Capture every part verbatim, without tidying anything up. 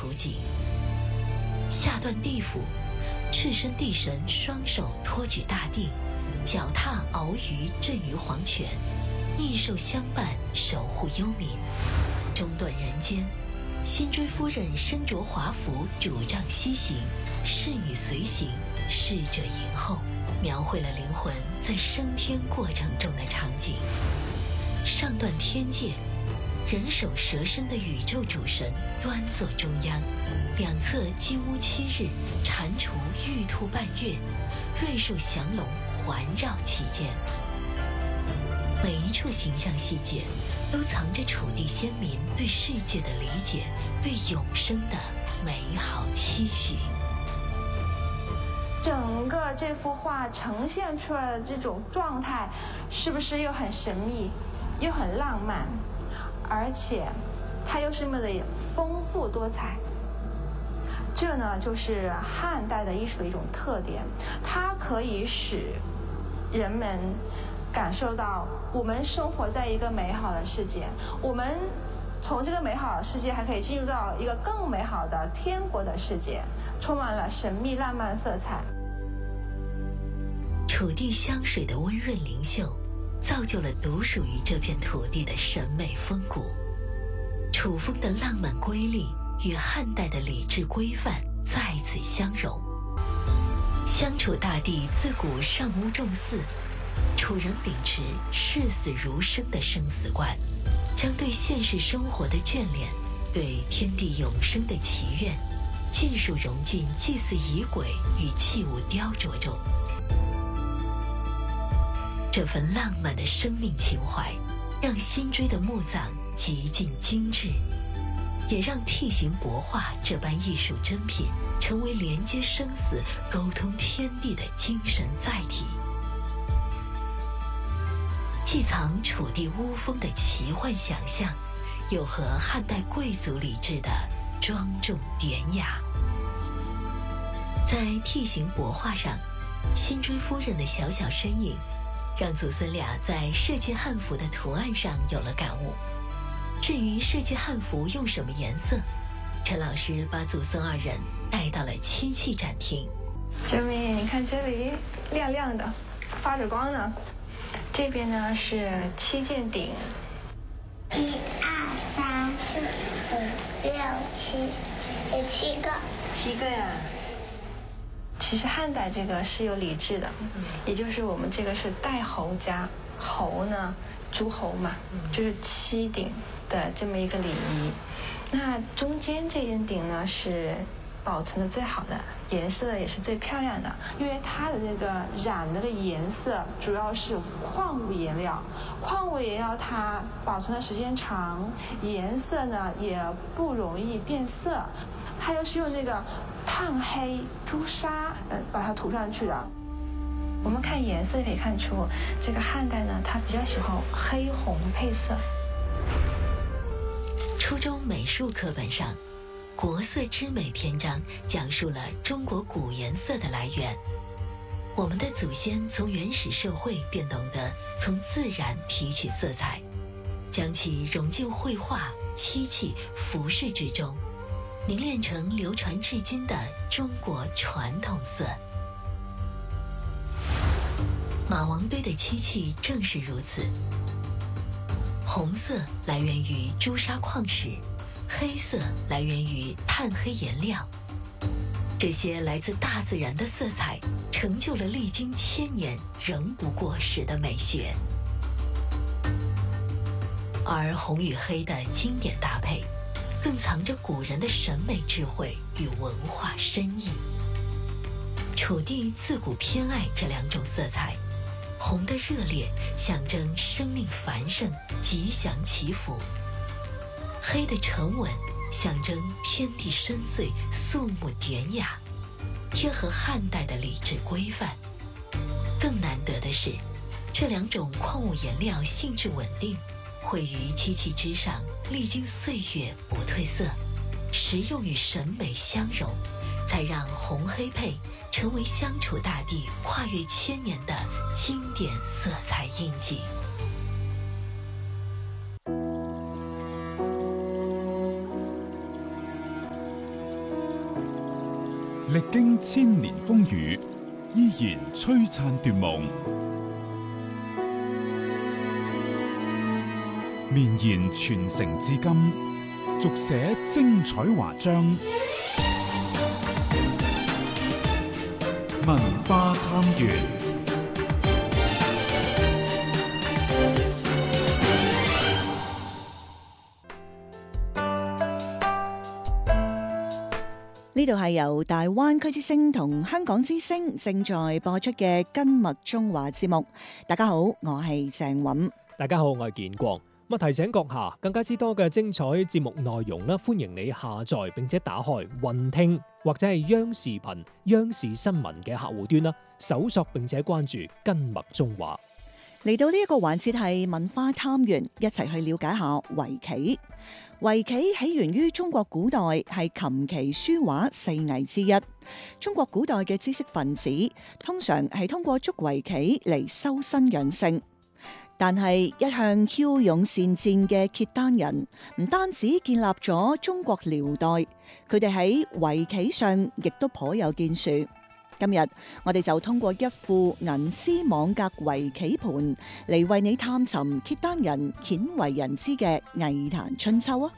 图景。下段地府，赤身地神双手托举大地，脚踏鳌鱼镇于黄泉，逆兽相伴守护幽冥。中段人间，辛追夫人身着华服主杖西行，侍女随行，侍者迎候，描绘了灵魂在升天过程中的场景。上段天界，人首蛇身的宇宙主神端坐中央，两侧金乌七日，蟾蜍玉兔半月，瑞兽降龙环绕其间。每一处形象细节都藏着楚地先民对世界的理解，对永生的美好期许。 整个这幅画呈现出来的这种状态，是不是又很神秘，又很浪漫，而且它又是那么的丰富多彩？这呢，就是汉代的艺术的一种特点，它可以使人们感受到我们生活在一个美好的世界，我们从这个美好的世界还可以进入到一个更美好的天国的世界，充满了神秘浪漫色彩。 楚地香水的温润灵秀，造就了独属于这片土地的审美风骨。楚风的浪漫瑰丽与汉代的礼制规范在此相融。相楚大地自古尚无重祀，楚人秉持视死如生的生死观，将对现实生活的眷恋，对天地永生的祈愿，尽数融进祭祀仪轨与器物雕琢中。这份浪漫的生命情怀，让辛追的墓葬极尽精致，也让替形帛画这般艺术珍品成为连接生死、沟通天地的精神载体。既藏楚地巫风的奇幻想象，又和汉代贵族礼制的庄重典雅。在替形帛画上，辛追夫人的小小身影，让祖孙俩在设计汉服的图案上有了感悟。至于设计汉服用什么颜色，陈老师把祖孙二人带到了漆器展厅。 这边你看，这里亮亮的，发着光呢。这边呢是七件鼎， 一二三四五六七，有七个。 七个呀。其实汉代这个是有礼制的，嗯、也就是我们这个是代侯家，侯呢诸侯嘛，嗯、就是七鼎的这么一个礼仪。那中间这件鼎呢是保存的最好的，颜色也是最漂亮的，因为它的这个染的这个颜色主要是矿物颜料，矿物颜料它保存的时间长，颜色呢也不容易变色，它又是用那个炭黑朱砂呃把它涂上去的。我们看颜色可以看出，这个汉代呢它比较喜欢黑红配色。 初中美术课本上，国色之美篇章讲述了中国古颜色的来源。我们的祖先从原始社会便懂得从自然提取色彩，将其融进绘画、漆器、服饰之中，凝练成流传至今的中国传统色。马王堆的漆器正是如此。红色来源于朱砂矿石，黑色来源于炭黑颜料，这些来自大自然的色彩，成就了历经千年仍不过时的美学。而红与黑的经典搭配，更藏着古人的审美智慧与文化深意。楚地自古偏爱这两种色彩，红的热烈象征生命繁盛、吉祥祈福，黑的沉稳象征天地深邃、肃穆典雅，贴合汉代的礼制规范。更难得的是，这两种矿物颜料性质稳定，绘于漆器之上，历经岁月不褪色，实用与审美相融，才让红黑配成为相楚大地跨越千年的经典色彩印记。 歷經千年風雨，依然璀璨奪夢，綿延傳承至今，續寫精彩華章。文化探源。 呢度係由大灣區之聲同香港之聲正在播出嘅根脈中華節目。大家好，我係鄭韻。 大家好，我係建國。咁提醒閣下，更加之多嘅精彩節目內容啦，歡迎你下載並且打開雲聽或者係央視頻、央視新聞嘅客戶端啦，搜索並且關注根脈中華。 嚟到呢一個環節係文化探源，一齊去了解下圍棋。圍棋起源於中國古代，係琴棋書畫四藝之一。中國古代嘅知識分子通常係通過捉圍棋嚟修身養性。但係一向驍勇善戰嘅契丹人，唔單止建立咗中國遼代，佢哋喺圍棋上亦都頗有建樹。今日我哋就通過一副銀絲網格圍棋盤嚟為你探尋契丹人鮮為人知嘅藝壇春秋啊！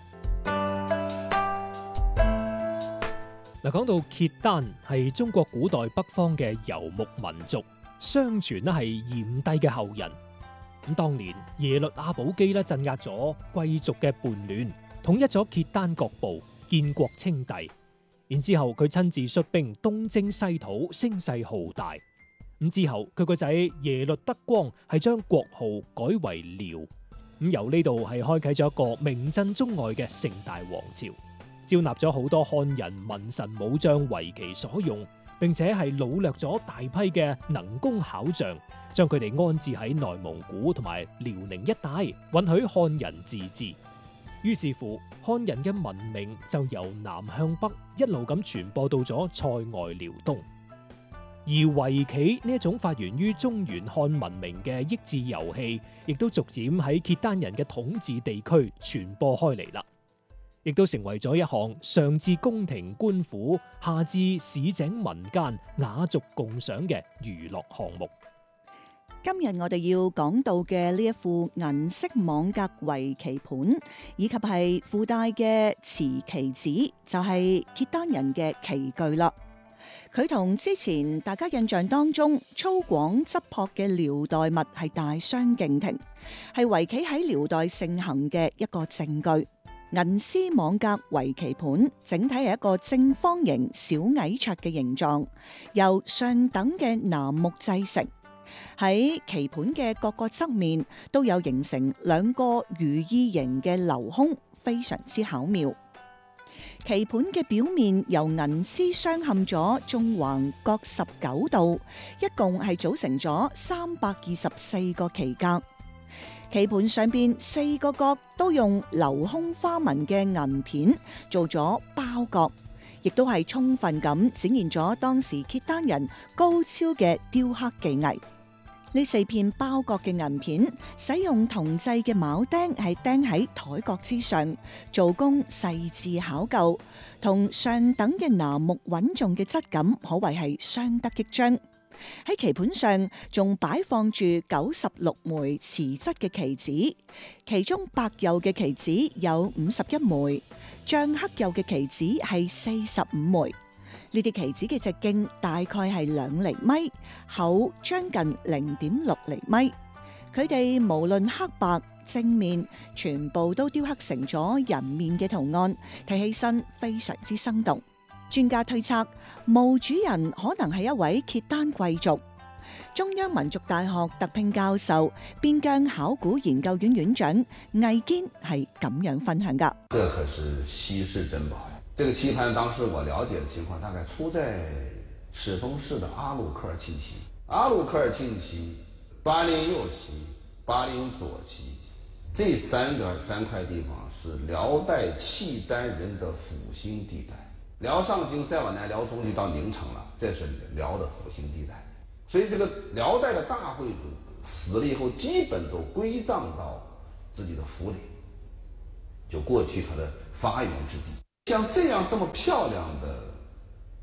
嗱，講到契丹係中國古代北方嘅游牧民族，相傳咧係炎帝嘅後人。咁當年耶律阿保機咧鎮壓咗貴族嘅叛亂，統一咗契丹各部，建國稱帝。然之後佢親自率兵東征西討，聲勢浩大。咁之後佢個仔耶律德光係將國號改為遼，咁由呢度係開啟咗一個名震中外嘅盛大王朝，招納咗好多漢人文神武將為其所用，並且係擄掠咗大批嘅能工巧匠，將佢哋安置喺內蒙古同埋遼寧一帶，允許漢人自治。於是乎，漢人嘅文明就由南向北一路咁傳播到咗塞外遼東。而圍棋呢一種發源於中原漢文明嘅益智遊戲，亦都逐漸喺契丹人嘅統治地區傳播開嚟啦，亦都成為咗一項上至宮廷官府，下至市井民間雅俗共賞嘅娛樂項目。 今日我哋要講到嘅呢一副銀色網格圍棋盤，以及係附帶嘅瓷棋子，就係契丹人嘅棋具啦。佢同之前大家印象當中粗獷質樸嘅遼代物係大相徑庭，係圍棋喺遼代盛行嘅一個證據。銀絲網格圍棋盤整體係一個正方形小矮桌嘅形狀，由上等嘅楠木製成。喺棋盤嘅各個側面都有形成兩個如意形嘅鏤空，非常之巧妙。棋盤嘅表面由銀絲鑲嵌咗縱橫各十九度，一共係組成咗三百二十四個棋格。棋盤上邊四個角都用鏤空花紋嘅銀片做咗包角，亦都係充分咁展現咗當時契丹人高超嘅雕刻技藝。呢四片包角嘅銀片，使用銅製嘅鉚釘係釘喺台角之上，做工細緻考究，同上等嘅楠木穩重嘅質感，可謂係相得益彰。喺棋盤上仲擺放住九十六枚瓷質嘅棋子，其中白釉嘅棋子有五十一枚，醬黑釉嘅棋子係四十五枚。呢啲棋子嘅直徑大概係兩厘米，厚將近零點六厘米。佢哋無論黑白正面，全部都雕刻成咗人面嘅圖案，睇起身非常之生動。專家推測，墓主人可能係一位契丹貴族。中央民族大學特聘教授、邊疆考古研究院院長魏堅係咁樣分享噶。 這可是稀世珍寶。這個棋盤當時我了解的情況，大概出在赤峰市的阿魯科爾沁旗。阿魯科爾沁旗、巴陵右旗、巴陵左旗，這三個三塊地方是遼代契丹人的復興地帶。遼上京再往南，遼中就到寧城了，這是遼的復興地帶。所以這個遼代的大貴族死了以後，基本都歸葬到自己的府裏，就過去他的發源之地。像這樣這麼漂亮的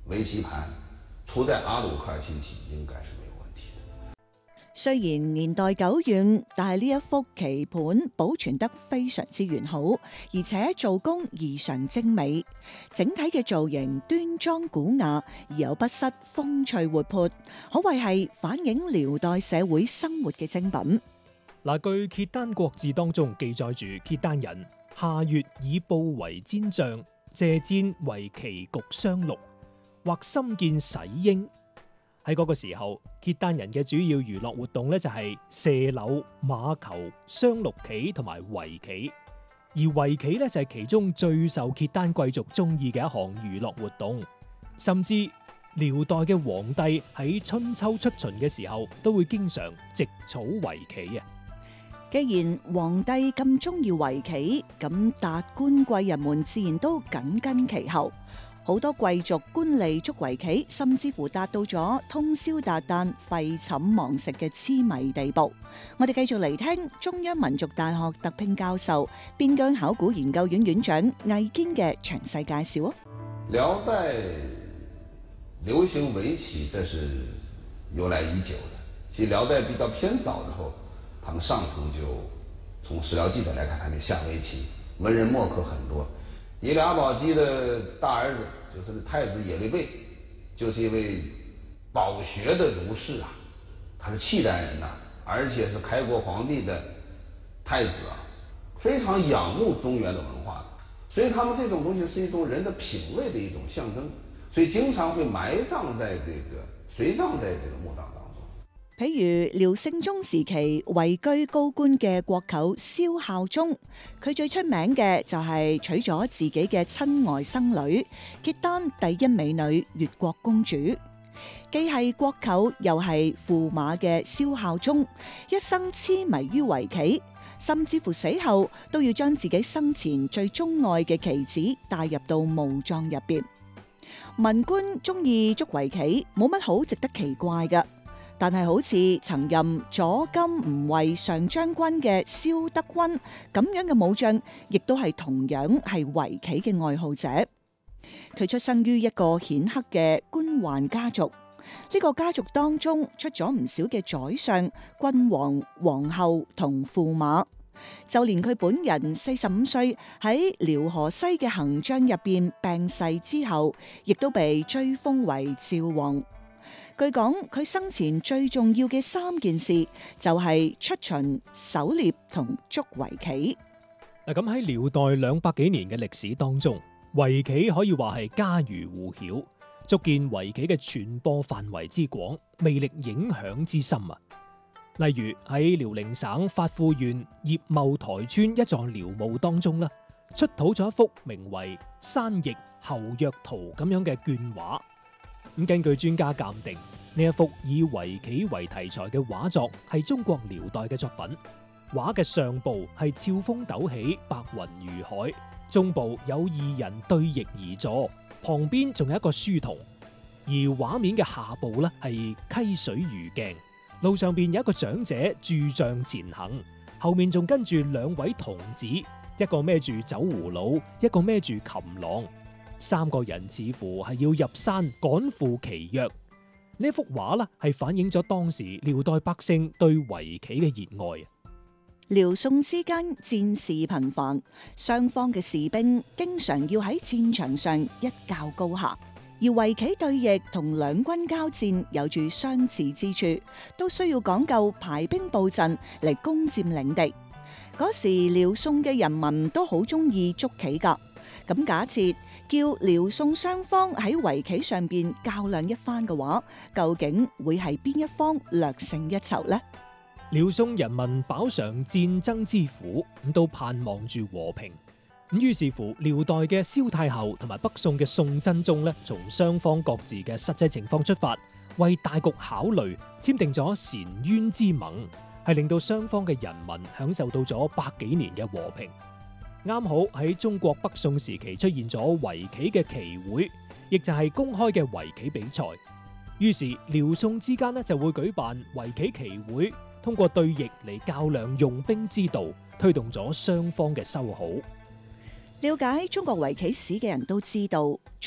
围棋盘出在阿鲁科尔沁棋应该是没有问题的。 雖然年代久遠，但係呢一幅棋盤保存得非常之完好，而且做工異常精美，整體嘅造型端莊古雅，而又不失風趣活潑，可謂係反映遼代社會生活嘅精品。 嗱，據契丹國志當中記載住，契丹人夏月以布為氈帳，借氈為棋局雙綠，或深見洗鷹。喺嗰個時候，契丹人嘅主要娛樂活動咧就係射柳、馬球、雙綠棋同埋圍棋，而圍棋咧就係其中最受契丹貴族中意嘅一項娛樂活動。甚至遼代嘅皇帝喺春秋出巡嘅時候，都會經常植草圍棋啊！ 既然皇帝咁中意圍棋，咁達官貴人們自然都緊跟其後。好多貴族官吏捉圍棋，甚至乎達到咗通宵達旦、廢寢忘食嘅痴迷地步。我哋繼續嚟聽中央民族大學特聘教授、邊疆考古研究院院長魏堅嘅詳細介紹啊！ 遼代流行圍棋，這是由來已久的。其實遼代比較偏早之後，他們上層就從史料記載來看，他們下圍棋，文人墨客很多。以倆寶雞的大兒子就是太子耶律倍，就是一位飽學的儒士啊，他是契丹人呐、啊，而且是開國皇帝的太子啊，非常仰慕中原的文化的，所以他們這種東西是一種人的品味的一種象徵，所以經常會埋葬在這個隨葬在這個墓葬當中。 譬如遼聖宗時期位居高官嘅國舅蕭孝宗，佢最出名嘅就係娶咗自己嘅親外甥女，契丹第一美女越國公主。既係國舅又係駙馬嘅蕭孝宗，一生痴迷於圍棋，甚至乎死後都要將自己生前最鍾愛嘅棋子帶入到墓葬入邊。文官中意捉圍棋，冇乜好值得奇怪㗎。但係好似曾任左金吾衛上將軍嘅蕭德溫咁樣嘅武將，亦都係同樣係圍棋嘅愛好者。佢出生於一個顯赫嘅官宦家族，呢個家族當中出咗唔少嘅宰相、君王、皇后同駙馬，就連佢本人四十五歲喺遼河西嘅行將入邊病逝之後，亦都被追封為趙王。據講，佢生前最重要嘅三件事就係出巡、狩獵同捉圍棋。 嗱，咁喺遼代兩百幾年嘅歷史當中，圍棋可以話係家喻戶曉，足見圍棋嘅傳播範圍之廣，魅力影響之深啊！例如喺遼寧省發富縣葉茂台村一座遼墓當中啦，出土咗一幅名為《山逆後約圖》咁樣嘅絹畫。咁根據專家鑑定，呢一幅以圍棋為題材嘅畫作係中國遼代嘅作品。畫嘅上部係峭峰陡起，白雲如海，中部有二人對弈而坐，旁邊仲有一個書童。而畫面嘅下部呢係溪水如鏡，路上邊有一個長者拄杖前行，後面仲跟住兩位童子，一個孭住酒葫蘆，一個孭住琴郎。三個人似乎係要入山趕赴期約。呢幅畫呢係反映咗當時遼代百姓對圍棋嘅熱愛。 遼宋之間戰事頻繁，雙方嘅士兵經常要喺戰場上一較高下，而圍棋對弈同兩軍交戰有住相似之處，都需要講究排兵布陣嚟攻佔領地。嗰時遼宋嘅人民都好中意捉棋㗎，咁假設叫遼宋雙方喺圍棋上邊較量一番嘅話，究竟會係邊一方略勝一籌呢？ 遼宋人民飽嘗戰爭之苦，咁都盼望住和平。咁於是乎，遼代嘅蕭太后同埋北宋嘅宋真宗呢，從雙方各自嘅實際情況出發，為大局考慮，簽訂咗澶淵之盟，係令到雙方嘅人民享受到咗百幾年嘅和平。啱好喺中國北宋時期出現咗圍棋嘅棋會，亦就係公開嘅圍棋比賽。於是遼宋之間呢就會舉辦圍棋棋會，通過對弈嚟較量用兵之道，推動咗雙方嘅修好。 了解中國圍棋史嘅人都知道，